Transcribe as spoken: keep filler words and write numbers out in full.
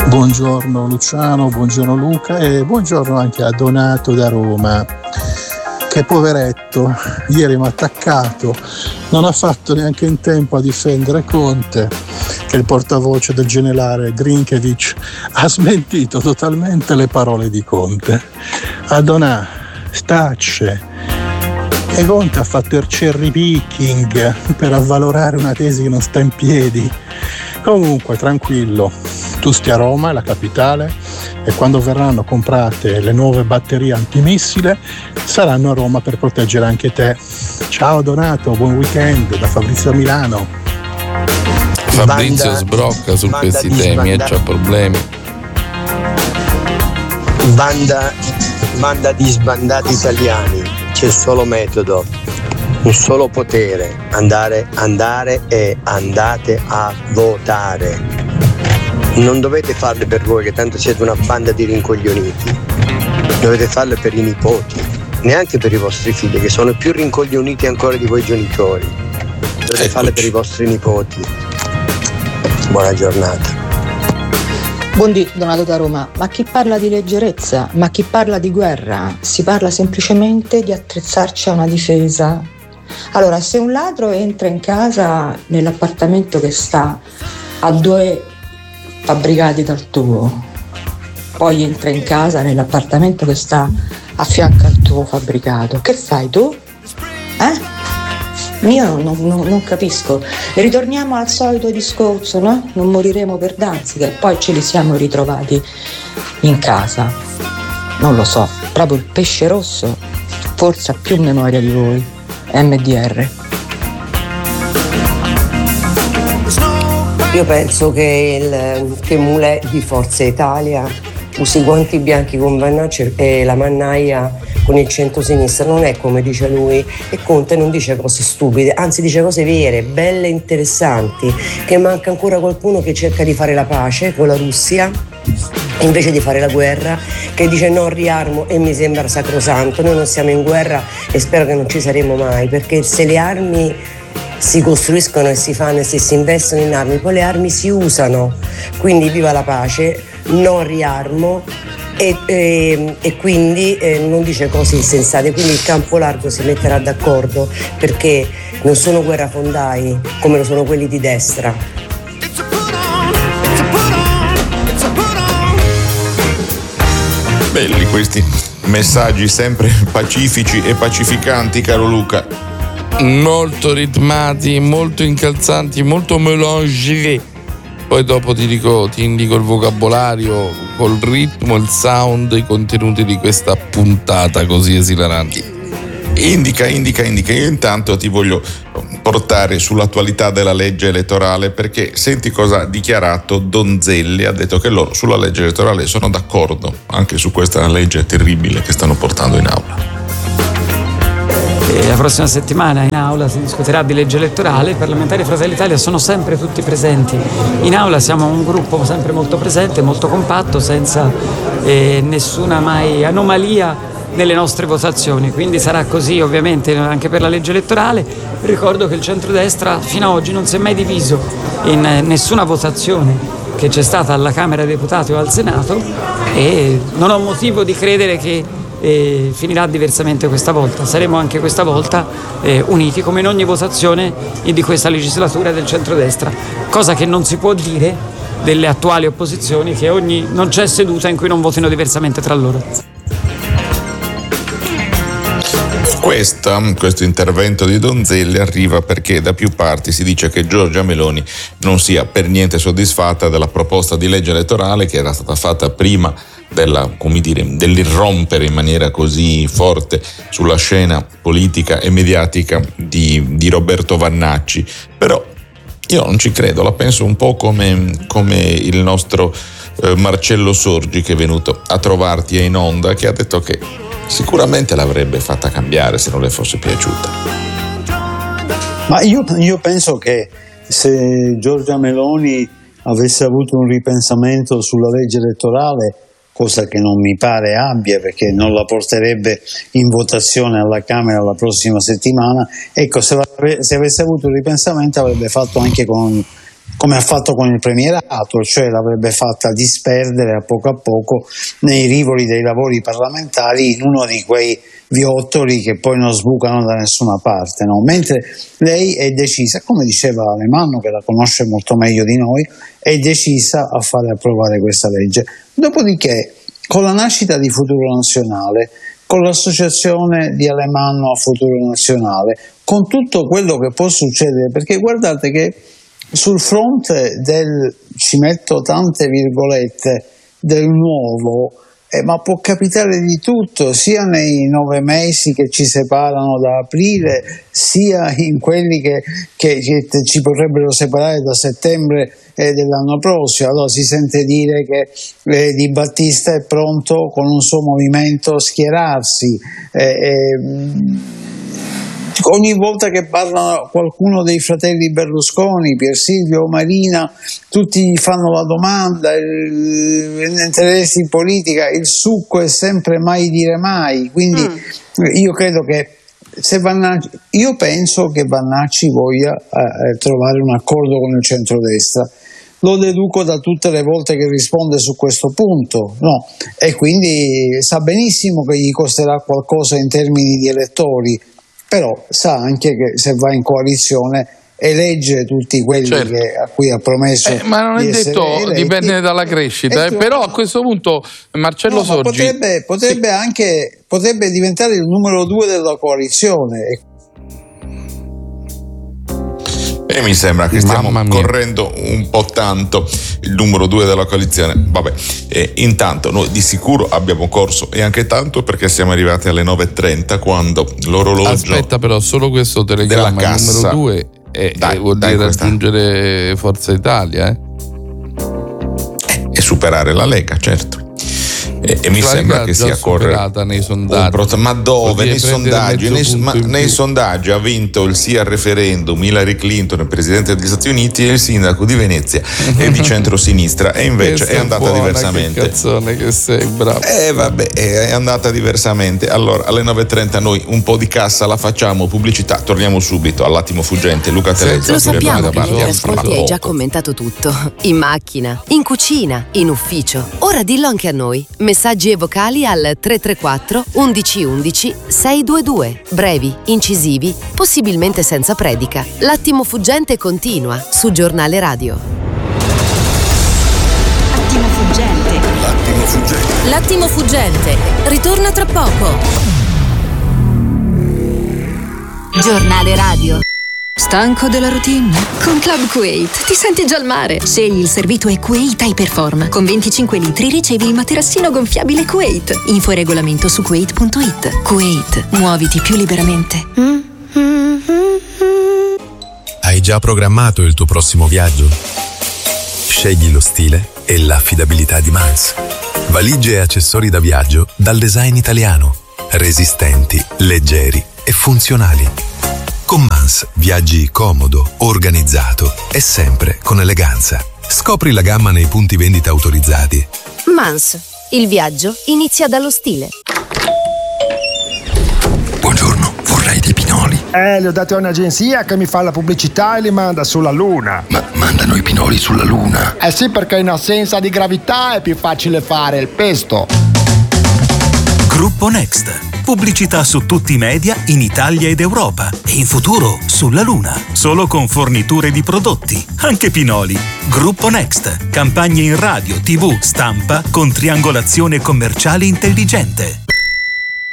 Buongiorno Luciano, buongiorno Luca e buongiorno anche a Donato da Roma, che poveretto, ieri mi ha attaccato, non ha fatto neanche in tempo a difendere Conte, che il portavoce del generale Grinkevic ha smentito totalmente le parole di Conte. A Donà, stacce, e Conte ha fatto il cherry picking per avvalorare una tesi che non sta in piedi. Comunque, tranquillo, tu stia a Roma, la capitale, e quando verranno comprate le nuove batterie antimissile saranno a Roma per proteggere anche te. Ciao Donato, buon weekend da Fabrizio Milano. Fabrizio Banda, sbrocca su questi banda temi e c'ha problemi. Banda, banda di sbandati italiani, c'è il solo metodo, un solo potere, andare, andare e andate a votare. Non dovete farle per voi, che tanto siete una banda di rincoglioniti, dovete farle per i nipoti, neanche per i vostri figli, che sono più rincoglioniti ancora di voi genitori. Dovete Eccoci. farle per i vostri nipoti. Buona giornata. Buondì, Donato da Roma. Ma chi parla di leggerezza? Ma chi parla di guerra? Si parla semplicemente di attrezzarci a una difesa. Allora, se un ladro entra in casa nell'appartamento che sta a due fabbricati dal tuo, poi entra in casa nell'appartamento che sta a fianco al tuo fabbricato, che fai tu? Eh? Io non, non, non capisco. E ritorniamo al solito discorso, no? Non moriremo per Danzica, poi ce li siamo ritrovati in casa. Non lo so, proprio il pesce rosso forse ha più memoria di voi. M D R. Io penso che il che Mulè di Forza Italia usi i guanti bianchi con Vannacci e la mannaia con il centro-sinistra, non è come dice lui, e Conte non dice cose stupide, anzi dice cose vere, belle e interessanti, che manca ancora qualcuno che cerca di fare la pace con la Russia invece di fare la guerra, che dice no al riarmo, e mi sembra sacrosanto. Noi non siamo in guerra e spero che non ci saremo mai, perché se le armi si costruiscono e si fanno e se si investono in armi, poi le armi si usano, quindi viva la pace, no al riarmo, e, e, e quindi eh, non dice cose insensate, quindi il campo largo si metterà d'accordo, perché non sono guerrafondai come lo sono quelli di destra. Belli questi messaggi sempre pacifici e pacificanti, caro Luca. Molto ritmati, molto incalzanti, molto mélangés. Poi dopo ti dico, ti indico il vocabolario col ritmo, il sound, i contenuti di questa puntata così esilaranti. Indica, indica, indica. Io intanto ti voglio portare sull'attualità della legge elettorale, perché senti cosa ha dichiarato Donzelli. Ha detto che loro sulla legge elettorale sono d'accordo anche su questa legge terribile che stanno portando in aula. La prossima settimana in aula si discuterà di legge elettorale. I parlamentari Fratelli d'Italia sono sempre tutti presenti in aula, siamo un gruppo sempre molto presente, molto compatto, senza eh, nessuna mai anomalia nelle nostre votazioni, quindi sarà così ovviamente anche per la legge elettorale. Ricordo che il centrodestra fino ad oggi non si è mai diviso in nessuna votazione che c'è stata alla Camera dei Deputati o al Senato, e non ho motivo di credere che E finirà diversamente questa volta. Saremo anche questa volta eh, uniti come in ogni votazione di questa legislatura del centrodestra, cosa che non si può dire delle attuali opposizioni, che ogni non c'è seduta in cui non votino diversamente tra loro. Questa, questo intervento di Donzelli arriva perché da più parti si dice che Giorgia Meloni non sia per niente soddisfatta della proposta di legge elettorale che era stata fatta prima della, come dire, dell'irrompere in maniera così forte sulla scena politica e mediatica di, di Roberto Vannacci. Però io non ci credo, la penso un po' come, come il nostro eh, Marcello Sorgi, che è venuto a trovarti in onda, che ha detto che sicuramente l'avrebbe fatta cambiare se non le fosse piaciuta. Ma io, io penso che se Giorgia Meloni avesse avuto un ripensamento sulla legge elettorale, cosa che non mi pare abbia, perché non la porterebbe in votazione alla Camera la prossima settimana, ecco, se, se avesse avuto un ripensamento avrebbe fatto anche con, come ha fatto con il premierato, cioè l'avrebbe fatta disperdere a poco a poco nei rivoli dei lavori parlamentari in uno di quei viottoli che poi non sbucano da nessuna parte, no? Mentre lei è decisa, come diceva Alemanno, che la conosce molto meglio di noi, è decisa a fare approvare questa legge. Dopodiché, con la nascita di Futuro Nazionale, con l'associazione di Alemanno a Futuro Nazionale, con tutto quello che può succedere, perché guardate che sul fronte del, ci metto tante virgolette, del nuovo, eh, ma può capitare di tutto, sia nei nove mesi che ci separano da aprile, sia in quelli che, che, che ci potrebbero separare da settembre eh, dell'anno prossimo. Allora si sente dire che eh, Di Battista è pronto con un suo movimento a schierarsi. Eh, eh, Ogni volta che parla qualcuno dei fratelli Berlusconi, Pier Silvio o Marina, tutti fanno la domanda, interessi in politica, il succo è sempre mai dire mai, quindi mm. io credo che se Vannacci, io penso che Vannacci voglia eh, trovare un accordo con il centrodestra. Lo deduco da tutte le volte che risponde su questo punto, no? E quindi sa benissimo che gli costerà qualcosa in termini di elettori, però sa anche che se va in coalizione elegge tutti quelli certo. che, a cui ha promesso eh, ma non di è detto, eletti. dipende dalla crescita, eh, però a questo punto Marcello no, Sorgi potrebbe, potrebbe sì. anche potrebbe diventare il numero due della coalizione. E mi sembra che stiamo correndo un po' tanto il numero due della coalizione. Vabbè, eh, intanto noi di sicuro abbiamo corso e anche tanto, perché siamo arrivati alle nove e trenta quando l'orologio. Aspetta, però, solo questo telegramma il numero due e, dai, e vuol dai, dire questa. raggiungere Forza Italia, eh? Eh, e superare la Lega, certo. E, e mi sembra che sia corretta nei sondaggi. Pro- ma dove? Nei sondaggi, nei, ma, nei sondaggi ha vinto il sì al referendum Hillary Clinton, il presidente degli Stati Uniti, e il sindaco di Venezia è di centrosinistra, e invece è andata buona, diversamente. Che cazzone che sei, bravo. Eh vabbè, è andata diversamente. Allora, alle nove e trenta noi un po' di cassa la facciamo, pubblicità, torniamo subito all'attimo fuggente. Luca Telezza. Lo sappiamo che negli ascolti hai già commentato tutto, in macchina, in cucina, in ufficio. Ora dillo anche a noi. Messaggi e vocali al tre tre quattro undici undici sei due due. Brevi, incisivi, possibilmente senza predica. L'attimo fuggente continua su Giornale Radio. Attimo fuggente. L'attimo fuggente. L'attimo fuggente ritorna tra poco. Giornale Radio. Stanco della routine? Con Club Kuwait ti senti già al mare. Scegli il servito e Kuwait Hyperform. Con venticinque litri ricevi il materassino gonfiabile Kuwait. Info e regolamento su kuwait punto it. Kuwait, muoviti più liberamente. Hai già programmato il tuo prossimo viaggio? Scegli lo stile e l'affidabilità di Mans. Valigie e accessori da viaggio dal design italiano. Resistenti, leggeri e funzionali. Con Mans viaggi comodo, organizzato e sempre con eleganza. Scopri la gamma nei punti vendita autorizzati. Mans, il viaggio inizia dallo stile. Buongiorno, vorrei dei pinoli. Eh, li ho dati a un'agenzia che mi fa la pubblicità e li manda sulla Luna. Ma mandano i pinoli sulla Luna? Eh sì, perché in assenza di gravità è più facile fare il pesto. Gruppo Next. Pubblicità su tutti i media in Italia ed Europa e in futuro sulla Luna. Solo con forniture di prodotti, anche pinoli. Gruppo Next. Campagne in radio, tivù, stampa con triangolazione commerciale intelligente.